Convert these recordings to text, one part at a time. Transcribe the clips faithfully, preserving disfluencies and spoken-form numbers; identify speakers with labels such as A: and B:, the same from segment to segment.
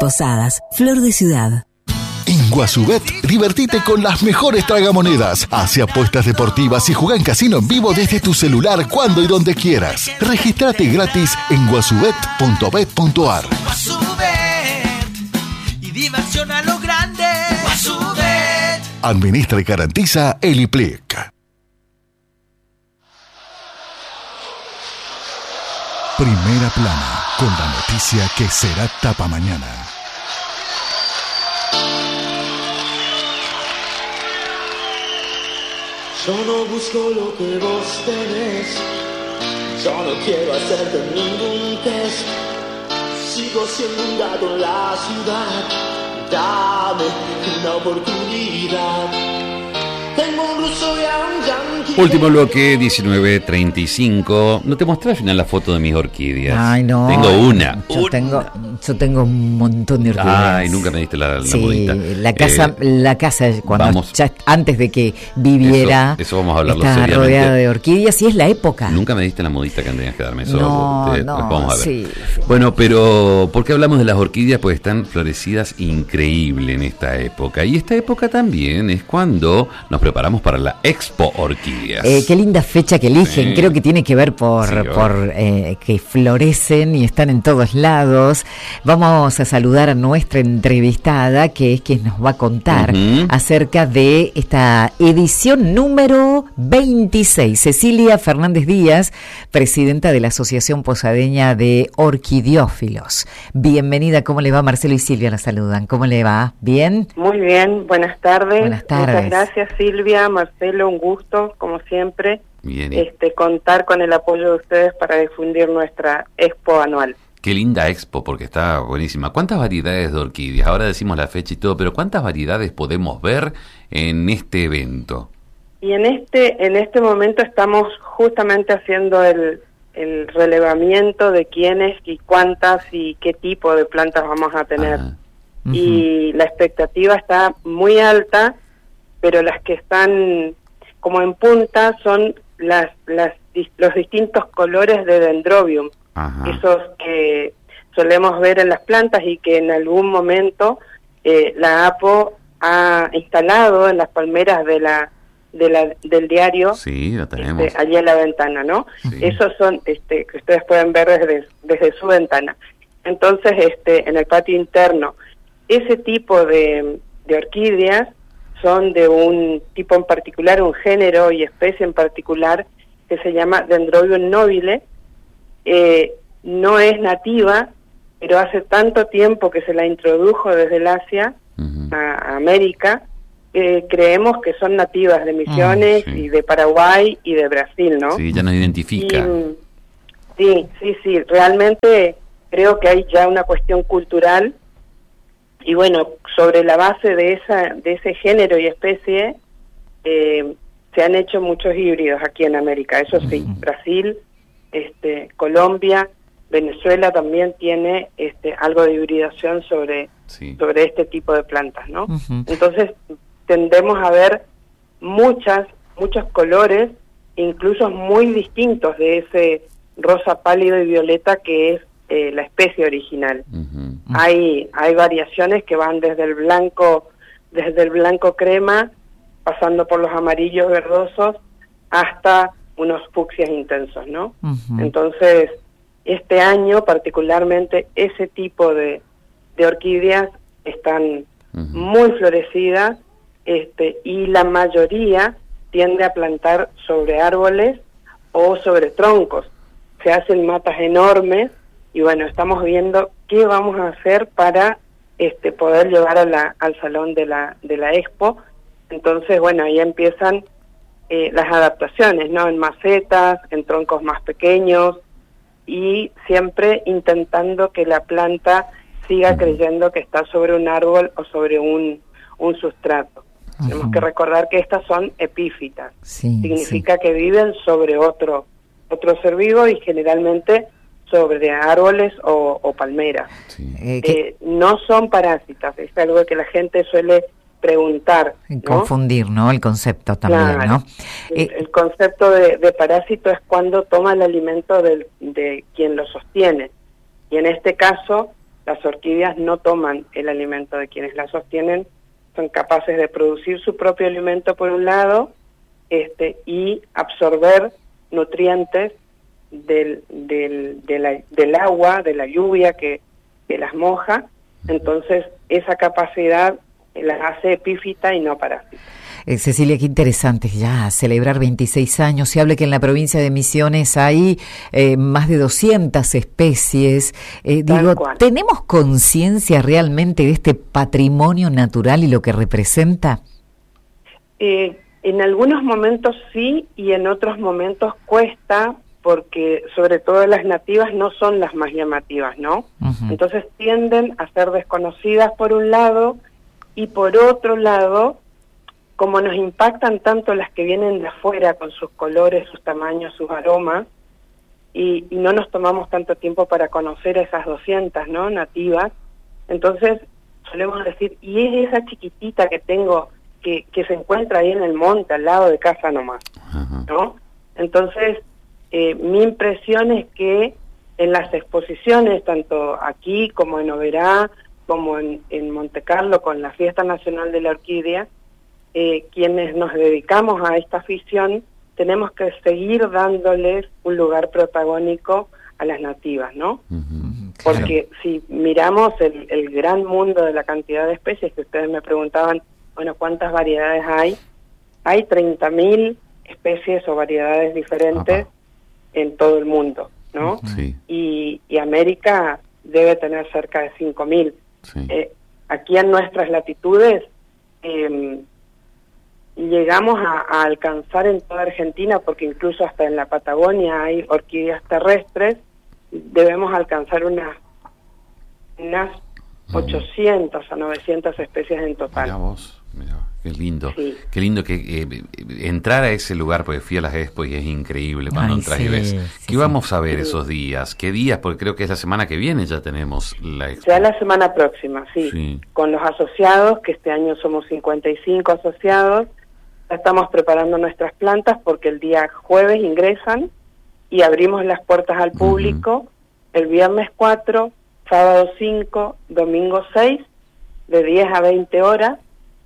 A: Posadas, Flor de Ciudad.
B: En Guasubet, divertite con las mejores tragamonedas. Hace apuestas deportivas y jugá en casino en vivo desde tu celular cuando y donde quieras. Regístrate gratis en guasubet punto bet punto ar.
C: Guasubet y diversión a lo grande. Guasubet.
B: Administra y garantiza el I P L I C. Primera Plana, con la noticia que será tapa mañana.
D: Yo no busco lo que vos tenés, yo no quiero hacerte ningún test. Sigo siendo un gato en la ciudad, dame una oportunidad. Tengo un ruso y a un yanqui.
E: Último bloque, diecinueve treinta y cinco. ¿No te mostré al final la foto de mis orquídeas?
F: Ay, no.
E: Tengo una.
F: Yo,
E: una.
F: Tengo, yo tengo un montón de orquídeas.
E: Ay, nunca me diste la, la
F: sí,
E: modita.
F: la casa,
E: Eh,
F: la casa cuando
E: vamos.
F: ya, antes de que viviera,
E: Eso, eso vamos a hablarlo
F: está
E: seriamente.
F: rodeada de orquídeas y es la época.
E: Nunca me diste la modita que tenías que darme. Eso
F: No,
E: te-
F: no,
E: vamos a ver.
F: sí, sí.
E: Bueno, pero ¿por qué hablamos de las orquídeas? Pues están florecidas increíble en esta época. Y esta época también es cuando nos preparamos para la Expo Orquídeas.
F: Eh, qué linda fecha que eligen,
E: Sí.
F: creo que tiene que ver por,
E: Sí,
F: por eh, que florecen y están en todos lados. Vamos a saludar a nuestra entrevistada, que es quien nos va a contar
E: Ujú.
F: acerca de esta edición número veintiséis. Cecilia Fernández Díaz, presidenta de la Asociación Posadeña de Orquidiófilos. Bienvenida, ¿cómo le va? Marcelo y Silvia la saludan. ¿Cómo le va? ¿Bien?
G: Muy bien, buenas tardes.
F: Buenas tardes.
G: Muchas gracias, Silvia, Marcelo, un gusto, como siempre,
E: Bien. y
G: este contar con el apoyo de ustedes para difundir nuestra expo anual.
E: Qué linda expo, porque está buenísima. ¿Cuántas variedades de orquídeas? Ahora decimos la fecha y todo, pero ¿cuántas variedades podemos ver en este evento?
G: Y en este en este momento estamos justamente haciendo el, el relevamiento de quiénes y cuántas y qué tipo de plantas vamos a tener.
E: Ajá.
G: Y la expectativa está muy alta, pero las que están como en punta son las, las los distintos colores de dendrobium,
E: Ajá.
G: esos que solemos ver en las plantas y que en algún momento eh, la APO ha instalado en las palmeras de la, de la del diario,
E: Sí, la tenemos.
G: este, allí en la ventana, ¿no?
E: Sí.
G: Esos son este, que ustedes pueden ver desde, desde su ventana. Entonces, este, en el patio interno, ese tipo de, de orquídeas son de un tipo en particular, un género y especie en particular, que se llama Dendrobium nobile. Eh, no es nativa, pero hace tanto tiempo que se la introdujo desde el Asia
E: Ujú.
G: a, a América, eh, creemos que son nativas de Misiones
E: Ah, sí.
G: y de Paraguay y de Brasil, ¿no?
E: Sí, ya nos identifica.
G: Y, mm, sí, sí, sí, realmente creo que hay ya una cuestión cultural y bueno, sobre la base de esa de ese género y especie eh, se han hecho muchos híbridos aquí en América, eso sí,
E: Ujú.
G: Brasil, este, Colombia, Venezuela también tiene este algo de hibridación sobre
E: Sí.
G: sobre este tipo de plantas, ¿no?
F: Ujú.
G: Entonces tendemos a ver muchas, muchos colores, incluso muy distintos de ese rosa pálido y violeta que es eh, la especie original.
E: Ujú.
G: Hay hay variaciones que van desde el blanco, desde el blanco crema, pasando por los amarillos verdosos, hasta unos fucsias intensos, ¿no?
F: Ujú.
G: Entonces, este año particularmente ese tipo de, de orquídeas están
E: Ujú.
G: muy florecidas, este, y la mayoría tiende a plantar sobre árboles o sobre troncos. Se hacen matas enormes y bueno, estamos viendo qué vamos a hacer para este poder llevar a la, al salón de la de la expo. Entonces, bueno, ahí empiezan eh, las adaptaciones, ¿no? En macetas, en troncos más pequeños y siempre intentando que la planta siga creyendo que está sobre un árbol o sobre un, un sustrato.
F: Ujú.
G: Tenemos que recordar que estas son epífitas,
F: Sí,
G: significa que viven sobre otro otro ser vivo y generalmente sobre árboles o, o palmeras.
E: Sí.
F: sí. Eh, que-
G: Eh, no son parásitas, es algo que la gente suele preguntar, ¿no?
F: Confundir, ¿no? El concepto también,
G: Claro.
F: ¿no?
G: El,
F: Eh,
G: el concepto de, de parásito es cuando toma el alimento del, de quien lo sostiene. Y en este caso, las orquídeas no toman el alimento de quienes las sostienen, son capaces de producir su propio alimento por un lado, este, y absorber nutrientes del, del, de la, del agua, de la lluvia que, que las moja. Entonces esa capacidad la hace epífita y no parásita.
F: Eh, Cecilia, qué interesante ya celebrar veintiséis años. Se habla que en la provincia de Misiones hay eh, más de doscientas especies. Eh, digo,
G: cual.
F: ¿tenemos conciencia realmente de este patrimonio natural y lo que representa?
G: Eh, en algunos momentos sí y en otros momentos cuesta, porque sobre todo las nativas no son las más llamativas, ¿no? Uh-huh. Entonces tienden a ser desconocidas por un lado, y por otro lado, como nos impactan tanto las que vienen de afuera con sus colores, sus tamaños, sus aromas, y, y no nos tomamos tanto tiempo para conocer a esas doscientas, ¿no?, nativas, entonces solemos decir, y es esa chiquitita que tengo, que, que se encuentra ahí en el monte, al lado de casa nomás, ¿no? Entonces, eh, mi impresión es que en las exposiciones, tanto aquí como en Oberá, como en, en Monte Carlo, con la Fiesta Nacional de la Orquídea, eh, quienes nos dedicamos a esta afición, tenemos que seguir dándoles un lugar protagónico a las nativas, ¿no? Uh-huh, claro. Porque si miramos el, el gran mundo de la cantidad de especies, que ustedes me preguntaban, bueno, ¿cuántas variedades hay? Hay treinta mil especies o variedades diferentes Apa. en todo el mundo, ¿no?
E: Sí.
G: Y, y América debe tener cerca de cinco mil. Sí. Eh, aquí en nuestras latitudes eh, llegamos a, a alcanzar en toda Argentina, porque incluso hasta en la Patagonia hay orquídeas terrestres, debemos alcanzar unas unas mm. ochocientas a novecientas especies en total.
E: Mirá vos, mirá, qué lindo,
G: sí.
E: Qué lindo que eh, entrar a ese lugar, porque fui a las Expo y es increíble cuando
F: Ay,
E: entras
F: sí,
E: y ves.
F: sí,
E: ¿Qué
F: sí.
E: vamos a ver
G: sí.
E: esos días? ¿Qué días? Porque creo que es la semana que viene ya tenemos la Expo.
G: Ya la semana próxima, sí. sí. Con los asociados, que este año somos cincuenta y cinco asociados, ya estamos preparando nuestras plantas porque el día jueves ingresan y abrimos las puertas al público uh-huh. el viernes cuatro, sábado cinco, domingo seis, de diez a veinte horas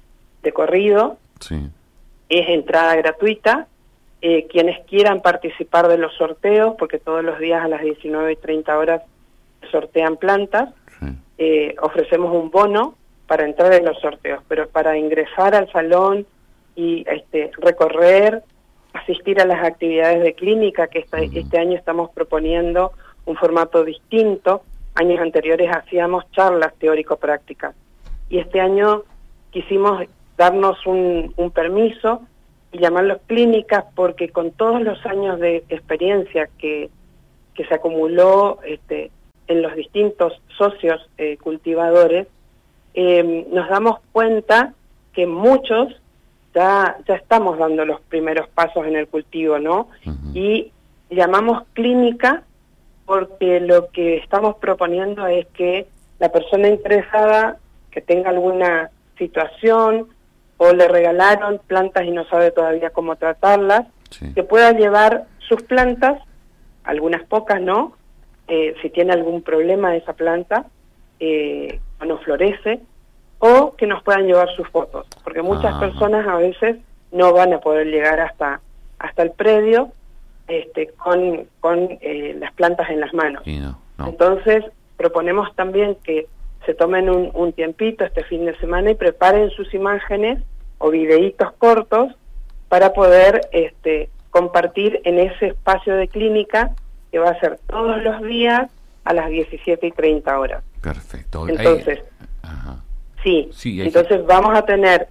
G: de corrido.
E: Sí.
G: Es entrada gratuita. Eh, quienes quieran participar de los sorteos, porque todos los días a las diecinueve y treinta horas sortean plantas, sí. eh, ofrecemos un bono para entrar en los sorteos, pero para ingresar al salón y este recorrer, asistir a las actividades de clínica, que esta, uh-huh. este año estamos proponiendo un formato distinto. Años anteriores hacíamos charlas teórico-prácticas, y este año quisimos darnos un, un permiso y llamarlos clínicas, porque con todos los años de experiencia que, que se acumuló este, en los distintos socios eh, cultivadores, eh, nos damos cuenta que muchos ya, ya estamos dando los primeros pasos en el cultivo, ¿no? Uh-huh. Y llamamos clínica porque lo que estamos proponiendo es que la persona interesada que tenga alguna situación o le regalaron plantas y no sabe todavía cómo tratarlas, sí. que pueda llevar sus plantas, algunas pocas, ¿no? Eh, si tiene algún problema esa planta eh, o no florece, o que nos puedan llevar sus fotos, porque muchas ah. personas a veces no van a poder llegar hasta hasta el predio este, con, con eh, las plantas en las manos.
E: Sí, no, no.
G: Entonces, proponemos también que se tomen un, un tiempito este fin de semana y preparen sus imágenes o videitos cortos para poder este, compartir en ese espacio de clínica que va a ser todos los días a las diecisiete y treinta horas.
E: Perfecto.
G: Entonces,
E: Ajá.
G: sí,
E: sí
G: entonces
E: que...
G: vamos a tener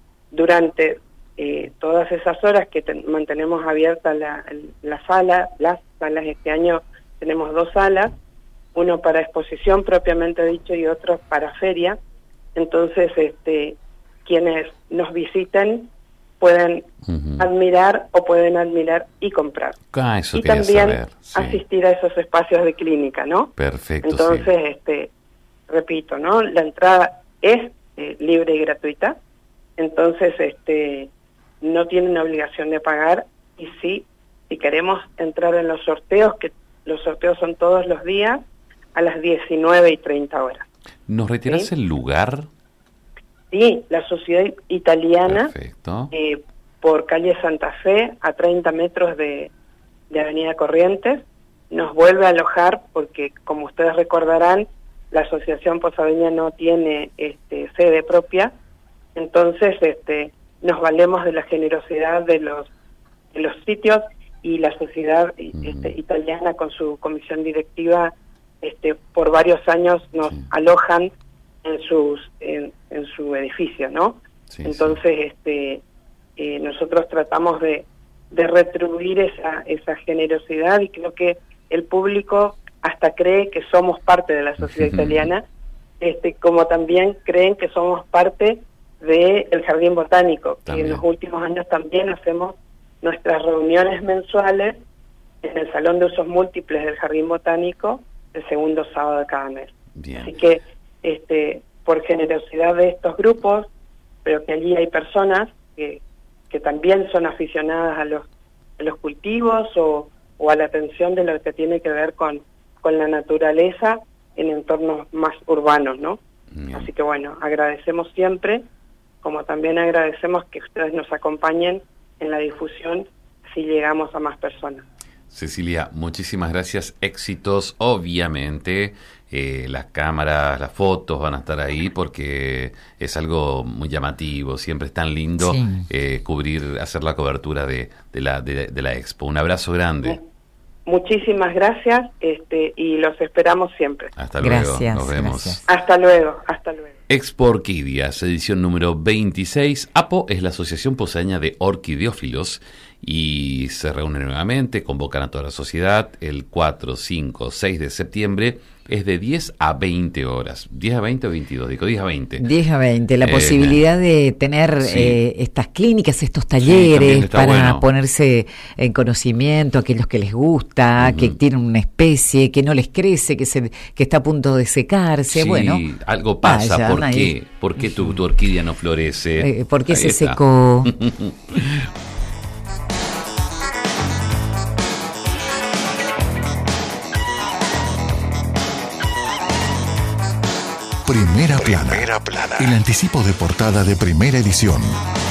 G: durante eh, todas esas horas que ten, mantenemos abierta la, la sala, las salas, este año tenemos dos salas, uno para exposición propiamente dicho y otro para feria. Entonces, este, quienes nos visiten pueden uh-huh. admirar o pueden admirar y comprar.
E: Ah, eso
G: y también
E: saber, sí.
G: asistir a esos espacios de clínica, ¿no?
E: Perfecto.
G: Entonces,
E: sí.
G: este, repito, ¿no? La entrada es eh, libre y gratuita. Entonces, este, no tienen obligación de pagar, y sí, si queremos entrar en los sorteos, que los sorteos son todos los días, a las diecinueve y treinta horas.
E: ¿Nos reiterás
G: ¿Sí?
E: el lugar?
G: Sí, la Sociedad Italiana,
E: Perfecto.
G: eh, por calle Santa Fe, a treinta metros de, de Avenida Corrientes, nos vuelve a alojar porque, como ustedes recordarán, la Asociación Posadeña no tiene este, sede propia, entonces este, nos valemos de la generosidad de los, de los sitios, y la Sociedad este, Italiana con su comisión directiva este, por varios años nos
E: Sí.
G: alojan en sus en, en su edificio, ¿no?
E: Sí,
G: Entonces este eh, nosotros tratamos de, de retribuir esa esa generosidad, y creo que el público hasta cree que somos parte de la sociedad italiana, este como también creen que somos parte del Jardín Botánico,
E: También.
G: que en los últimos años también hacemos nuestras reuniones mensuales en el Salón de Usos Múltiples del Jardín Botánico el segundo sábado de cada mes.
E: Bien.
G: Así que este por generosidad de estos grupos, pero que allí hay personas que, que también son aficionadas a los, a los cultivos o, o a la atención de lo que tiene que ver con, con la naturaleza en entornos más urbanos, ¿no?
E: Bien.
G: Así que bueno, agradecemos siempre, como también agradecemos que ustedes nos acompañen en la difusión si llegamos a más personas.
E: Cecilia, muchísimas gracias, éxitos, obviamente, eh, las cámaras, las fotos van a estar ahí porque es algo muy llamativo, siempre es tan lindo
F: Sí.
E: eh, cubrir, hacer la cobertura de, de, la, de, de la Expo. Un abrazo grande.
G: Muchísimas gracias este, y los esperamos siempre.
E: Hasta luego,
F: Gracias,
E: nos vemos.
F: gracias.
G: Hasta luego, hasta luego.
E: Expo Orquídeas, edición número veintiséis. APO es la Asociación Posadeña de Orquidiófilos y se reúne nuevamente, convocan a toda la sociedad el cuatro, cinco, seis de septiembre. Es de diez a veinte horas. ¿diez a veinte o veintidós? Digo, diez a veinte.
F: diez a veinte, la
E: Eh,
F: posibilidad de tener
E: sí.
F: eh, estas clínicas, estos
E: también
F: talleres
E: está
F: para
E: bueno.
F: ponerse en conocimiento, aquellos que les gusta,
E: Ujú.
F: que tienen una especie, que no les crece, que se que está a punto de secarse,
E: Sí,
F: bueno.
E: algo pasa.
F: vayan
E: ¿Por
F: ahí.
E: qué? ¿Por qué tu, tu orquídea no florece?
F: Eh, ¿Por qué
E: Ahí
F: se
E: está.
F: secó?
B: Primera plana. El anticipo de portada de Primera Edición.